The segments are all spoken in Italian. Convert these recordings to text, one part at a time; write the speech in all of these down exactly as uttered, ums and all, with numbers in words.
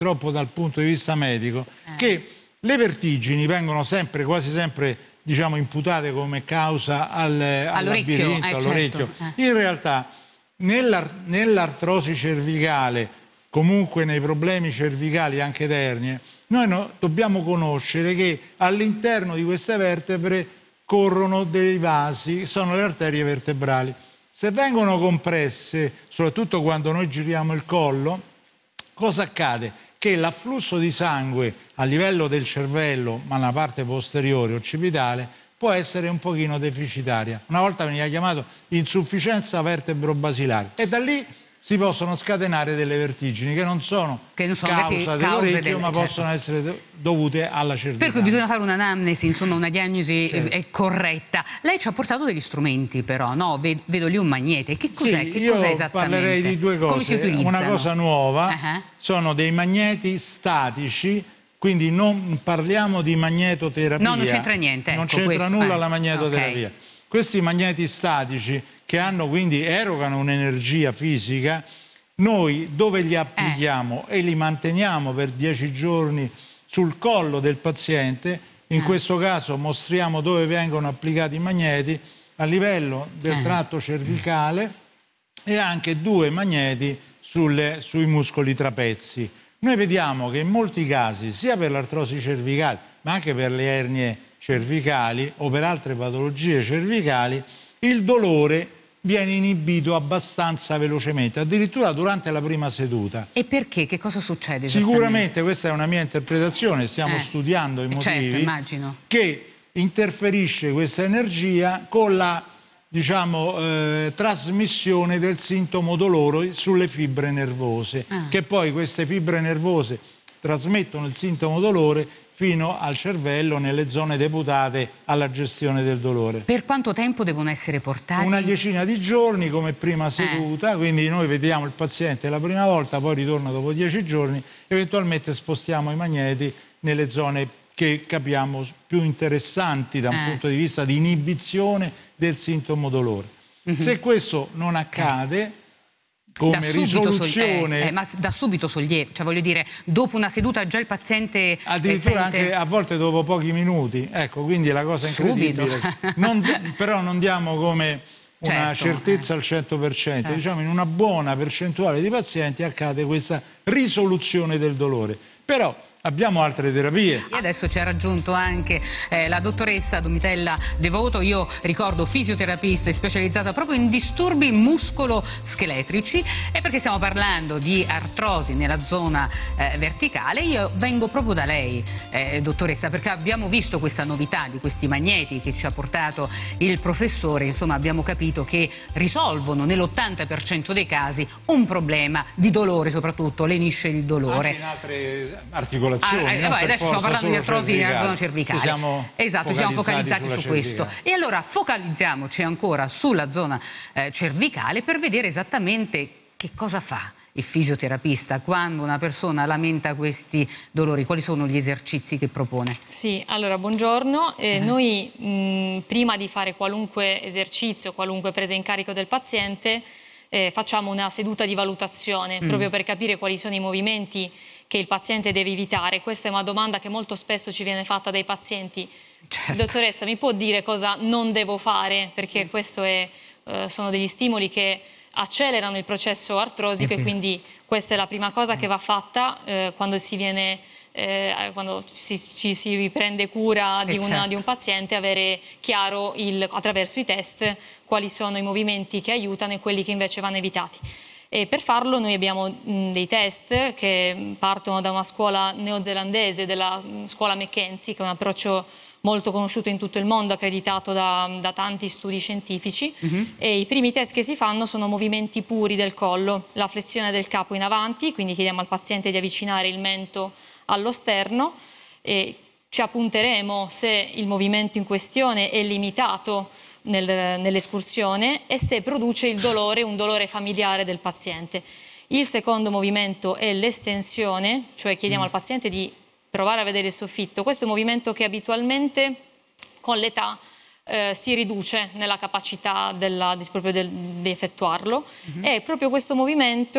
troppo dal punto di vista medico, eh. che le vertigini vengono sempre, quasi sempre, diciamo, imputate come causa al, all'orecchio, all eh, all'orecchio. Certo. In realtà nell'ar nell'artrosi cervicale, comunque nei problemi cervicali anche d'ernie, noi no, dobbiamo conoscere che all'interno di queste vertebre corrono dei vasi, sono le arterie vertebrali. Se vengono compresse, soprattutto quando noi giriamo il collo, cosa accade? Che l'afflusso di sangue a livello del cervello, ma nella parte posteriore occipitale, può essere un pochino deficitaria. Una volta veniva chiamato insufficienza vertebro-basilare e da lì si possono scatenare delle vertigini che non sono, che non sono causa dell'orecchio, ma certo. possono essere dovute alla cervicale. Per cui bisogna fare un'anamnesi, insomma una diagnosi certo. corretta. Lei ci ha portato degli strumenti però, no? Vedo, vedo lì un magnete. Che cos'è? Sì, che io cos'è esattamente? Parlerei di due cose. Come si utilizzano? Una cosa nuova, uh-huh. sono dei magneti statici, quindi non parliamo di magnetoterapia. No, non c'entra niente. Ecco, non c'entra nulla eh. la magnetoterapia. Okay. Questi magneti statici, che hanno quindi erogano un'energia fisica, noi dove li applichiamo eh. e li manteniamo per dieci giorni sul collo del paziente, in eh. questo caso mostriamo dove vengono applicati i magneti, a livello del eh. tratto cervicale e anche due magneti sulle, sui muscoli trapezi. Noi vediamo che in molti casi, sia per l'artrosi cervicale, ma anche per le ernie cervicali o per altre patologie cervicali, il dolore viene inibito abbastanza velocemente, addirittura durante la prima seduta. E perché? Che cosa succede? Sicuramente, questa è una mia interpretazione, stiamo eh, studiando i motivi, certo, immagino. Che interferisce questa energia con la, diciamo, eh, trasmissione del sintomo dolore sulle fibre nervose, ah. che poi queste fibre nervose trasmettono il sintomo dolore fino al cervello nelle zone deputate alla gestione del dolore. Per quanto tempo devono essere portati? Una decina di giorni come prima seduta, eh. quindi noi vediamo il paziente la prima volta, poi ritorna dopo dieci giorni, eventualmente spostiamo i magneti nelle zone che capiamo più interessanti da un eh. punto di vista di inibizione del sintomo dolore. Mm-hmm. Se questo non accade, eh. come da risoluzione, eh, eh, ma da subito sollievo, cioè voglio dire, dopo una seduta già il paziente addirittura sente... anche a volte dopo pochi minuti, ecco, quindi la cosa incredibile. Non, però non diamo come una certo, certezza eh. al cento per cento, certo. diciamo in una buona percentuale di pazienti accade questa risoluzione del dolore, però abbiamo altre terapie. E adesso ci ha raggiunto anche eh, la dottoressa Domitella Devoto, io ricordo fisioterapista e specializzata proprio in disturbi muscolo-scheletrici, e perché stiamo parlando di artrosi nella zona eh, verticale, io vengo proprio da lei, eh, dottoressa, perché abbiamo visto questa novità di questi magneti che ci ha portato il professore, insomma abbiamo capito che risolvono nell'ottanta per cento dei casi un problema di dolore, soprattutto lenisce il dolore. Anche in altre articolazioni. Ah, eh, vai, adesso stiamo parlando di artrosi nella zona cervicale. Ci siamo esatto, ci siamo focalizzati su questo. E allora focalizziamoci ancora sulla zona eh, cervicale per vedere esattamente che cosa fa il fisioterapista quando una persona lamenta questi dolori. Quali sono gli esercizi che propone? Sì, allora buongiorno. Eh, uh-huh. Noi mh, prima di fare qualunque esercizio, qualunque presa in carico del paziente, eh, facciamo una seduta di valutazione mm. proprio per capire quali sono i movimenti che il paziente deve evitare. Questa è una domanda che molto spesso ci viene fatta dai pazienti. Certo. Dottoressa, mi può dire cosa non devo fare? Perché yes. questo è, eh, sono degli stimoli che accelerano il processo artrosico e quindi questa è la prima cosa che va fatta eh, quando si viene eh, quando ci si, si prende cura di, una, certo. di un paziente, avere chiaro il, attraverso i test quali sono i movimenti che aiutano e quelli che invece vanno evitati. E per farlo noi abbiamo mh, dei test che partono da una scuola neozelandese, della mh, scuola McKenzie, che è un approccio molto conosciuto in tutto il mondo, accreditato da, da tanti studi scientifici. Mm-hmm. E i primi test che si fanno sono movimenti puri del collo, la flessione del capo in avanti, quindi chiediamo al paziente di avvicinare il mento allo sterno e ci appunteremo se il movimento in questione è limitato Nel, nell'escursione e se produce il dolore, un dolore familiare del paziente. Il secondo movimento è l'estensione, cioè chiediamo mm. al paziente di provare a vedere il soffitto. Questo è un movimento che abitualmente con l'età eh, si riduce nella capacità della, di, proprio del, di effettuarlo mm-hmm. e proprio questo movimento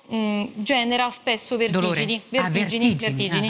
mh, genera spesso vertigini, ah, vertigini, vertigini. vertigini.